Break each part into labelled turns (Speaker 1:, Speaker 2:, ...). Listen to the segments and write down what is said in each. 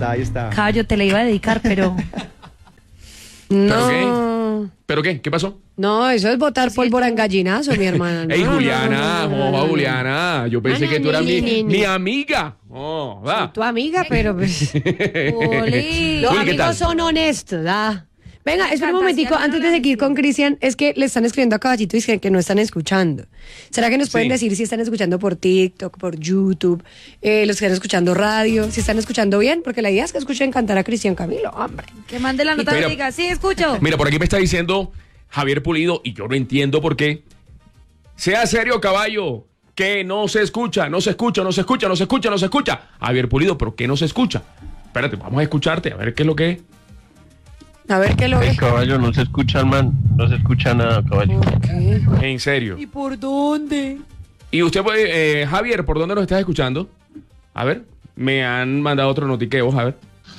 Speaker 1: ahí está.
Speaker 2: Caballo, te la iba a dedicar, pero...
Speaker 3: No. ¿Pero qué? ¿Qué pasó?
Speaker 4: No, eso es botar pólvora en gallinazo, mi hermana.
Speaker 3: Ey,
Speaker 4: No,
Speaker 3: Juliana,
Speaker 4: no.
Speaker 3: Juliana, yo pensé que tú eras mi amiga. Oh,
Speaker 4: Soy tu amiga, pero pues...
Speaker 2: Oli.
Speaker 4: Los
Speaker 3: Juli, ¿qué tal?
Speaker 4: amigos son honestos, ¿ah? Venga, espera un momentico, antes de seguir con Cristian, es que le están escribiendo a Caballito y dicen que no están escuchando. ¿Será que nos pueden decir si están escuchando por TikTok, por YouTube, los que están escuchando radio, si están escuchando bien? Porque la idea es que escuchen cantar a Cristian Camilo, hombre.
Speaker 2: Que mande la nota y diga, sí, escucho.
Speaker 3: Mira, por aquí me está diciendo Javier Pulido, y yo no entiendo por qué. Sea serio, caballo, que no se escucha, no se escucha, no se escucha, no se escucha, no se escucha. Javier Pulido, ¿pero qué no se escucha? Espérate, vamos a escucharte, a ver qué es lo que es.
Speaker 4: A ver qué lo
Speaker 5: El
Speaker 4: es.
Speaker 5: caballo no se escucha, man. No se escucha nada, caballo.
Speaker 3: En serio.
Speaker 2: ¿Y por dónde?
Speaker 3: Y usted, Javier, ¿por dónde nos estás escuchando? A ver, me han mandado otro notiqueo, a ver.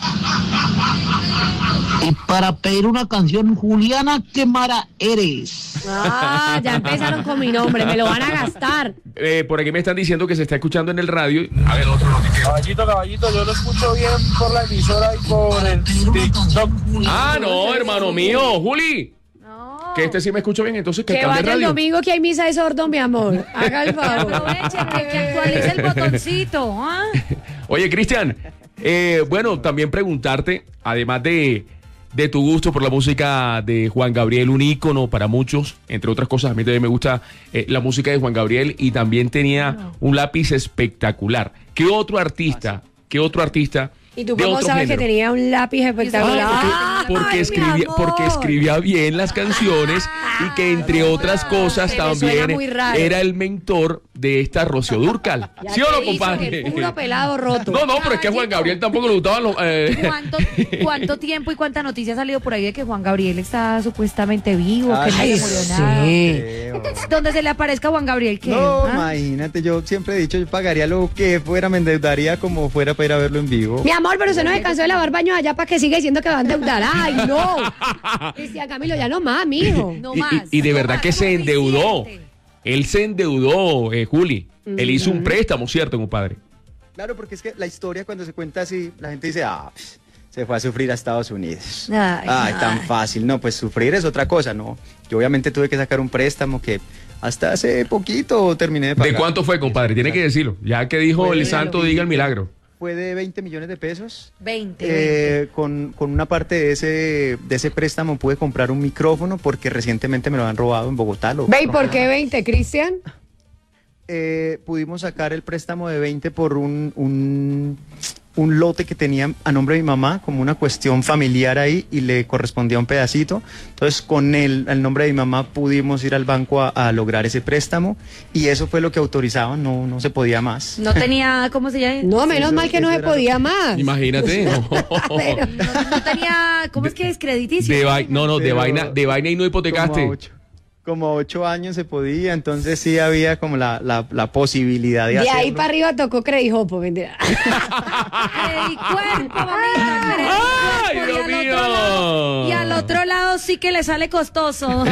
Speaker 6: Y para pedir una canción, Juliana, qué mara eres.
Speaker 4: Ah, ya empezaron con mi nombre, me lo van a gastar.
Speaker 3: Por aquí me están diciendo que se está escuchando en el radio. A ver, otro notiqueo.
Speaker 7: Caballito, yo lo escucho bien por la emisora y por el TikTok.
Speaker 3: Ah, no, hermano mío, Juli.
Speaker 2: No.
Speaker 3: Que este sí me escucho bien, entonces que
Speaker 4: Que
Speaker 3: cambie
Speaker 4: vaya el
Speaker 3: radio.
Speaker 4: domingo que hay misa de sordo, mi amor. Haga el favor.
Speaker 2: Aprovechen, que actualice el botoncito. ¿Ah?
Speaker 3: Oye, Cristian, bueno, también preguntarte, además de tu gusto por la música de Juan Gabriel, un ícono para muchos, entre otras cosas, a mí también me gusta la música de Juan Gabriel y también tenía un lápiz espectacular. ¿Qué otro artista?
Speaker 4: ¿Y tú
Speaker 3: de
Speaker 4: cómo
Speaker 3: otro
Speaker 4: sabes
Speaker 3: género?
Speaker 4: que tenía un lápiz espectacular?
Speaker 3: Porque escribía bien las canciones y que entre otras cosas
Speaker 4: Se me suena
Speaker 3: también
Speaker 4: muy raro.
Speaker 3: era el mentor de esta Rocío Dúrcal.
Speaker 4: Ya
Speaker 3: ¿Sí o
Speaker 4: te
Speaker 3: no,
Speaker 4: hizo
Speaker 3: compadre?
Speaker 4: el puro pelado roto.
Speaker 3: No, pero es que a Juan Gabriel tampoco le gustaban los...
Speaker 2: ¿Cuánto tiempo y cuánta noticia ha salido por ahí de que Juan Gabriel está supuestamente vivo, que no
Speaker 4: Ay,
Speaker 2: se murió nada?
Speaker 4: sí.
Speaker 2: Donde se le aparezca a Juan Gabriel, ¿qué?
Speaker 1: No,
Speaker 2: ¿Ah?
Speaker 1: imagínate, yo siempre he dicho, yo pagaría lo que fuera, me endeudaría como fuera para ir a verlo en vivo.
Speaker 4: Mi amor, pero usted no se cansó de lavar baños allá para que siga diciendo que va a endeudar. ¡Ay, no! Cristian Camilo, ya no más, mijo.
Speaker 2: No más.
Speaker 3: Y de
Speaker 2: no
Speaker 3: verdad
Speaker 2: más,
Speaker 3: que se endeudó.
Speaker 2: suficiente.
Speaker 3: Él se endeudó, Juli. Él hizo un préstamo, ¿cierto, compadre?
Speaker 1: Claro, porque es que la historia cuando se cuenta así, la gente dice, se fue a sufrir a Estados Unidos.
Speaker 2: Ay,
Speaker 1: Tan fácil. No, pues sufrir es otra cosa, ¿no? Yo obviamente tuve que sacar un préstamo que hasta hace poquito terminé de pagar.
Speaker 3: ¿De cuánto fue, compadre? Tiene que decirlo. Ya que dijo
Speaker 1: Fue
Speaker 3: el
Speaker 1: de
Speaker 3: santo, diga el milagro.
Speaker 1: Fue de 20 millones de pesos.
Speaker 2: 20.
Speaker 1: Con una parte de ese préstamo pude comprar un micrófono porque recientemente me lo han robado en Bogotá.
Speaker 4: ¿Ve y por qué 20, Cristian?
Speaker 1: Pudimos sacar el préstamo de 20 por un lote que tenía a nombre de mi mamá, como una cuestión familiar ahí, y le correspondía un pedacito. Entonces, con el nombre de mi mamá pudimos ir al banco a lograr ese préstamo, y eso fue lo que autorizaban, no se podía más.
Speaker 2: No tenía, ¿cómo se llama?
Speaker 4: No, menos
Speaker 1: eso-
Speaker 4: mal que no
Speaker 1: eso
Speaker 4: se
Speaker 1: era
Speaker 4: podía más.
Speaker 3: Imagínate. No,
Speaker 2: No tenía, ¿cómo es que es crediticio?
Speaker 3: de
Speaker 1: Pero-
Speaker 3: vaina y no hipotecaste.
Speaker 1: Como 8 años se podía, entonces sí había como la posibilidad de
Speaker 4: De
Speaker 1: hacerlo.
Speaker 4: ahí para arriba tocó Credijopo, mentira.
Speaker 2: ¡Ey, cuerpo, mamita!
Speaker 3: ¡Ay,
Speaker 2: ¡Ey,
Speaker 3: Dios
Speaker 2: cuerpo!
Speaker 3: mío!
Speaker 2: Y al otro lado sí que le sale costoso.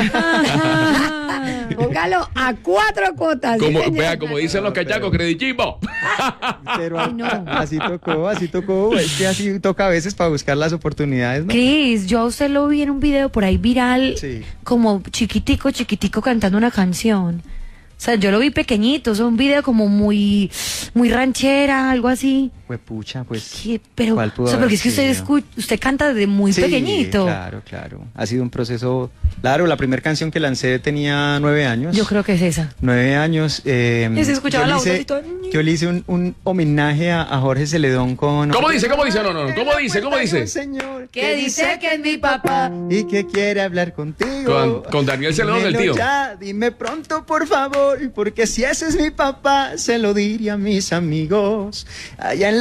Speaker 4: Póngalo a 4 cuotas.
Speaker 3: Como,
Speaker 4: ¿sí, señor?
Speaker 3: vea, como dicen los cachacos, credichimbo.
Speaker 1: Pero
Speaker 2: Ay, no.
Speaker 1: así tocó, es que así toca a veces para buscar las oportunidades, ¿no?
Speaker 2: Cris, yo a usted lo vi en un video por ahí viral,
Speaker 1: Sí.
Speaker 2: como chiquitico cantando una canción. O sea, yo lo vi pequeñito, es un video como muy ranchera, algo así.
Speaker 1: Pues pucha, pues...
Speaker 2: ¿Qué? Pero,
Speaker 1: ¿cuál pudo
Speaker 2: o sea, porque es que
Speaker 1: haber
Speaker 2: usted,
Speaker 1: sido?
Speaker 2: usted canta desde muy
Speaker 1: Sí,
Speaker 2: pequeñito.
Speaker 1: Claro. Ha sido un proceso... Claro, la primera canción que lancé tenía 9 años.
Speaker 2: Yo creo que es esa.
Speaker 1: 9 años.
Speaker 2: Y se escuchaba la voz así toda-
Speaker 1: yo le hice un homenaje a Jorge Celedón con...
Speaker 3: ¿Cómo dice? No. ¿Cómo dice?
Speaker 1: Un señor
Speaker 2: Que dice que es mi papá.
Speaker 1: y que quiere hablar contigo.
Speaker 3: Con Daniel Celedón, el
Speaker 1: Dímelo
Speaker 3: tío.
Speaker 1: ya, dime pronto, por favor, porque si ese es mi papá, se lo diría a mis amigos. Allá en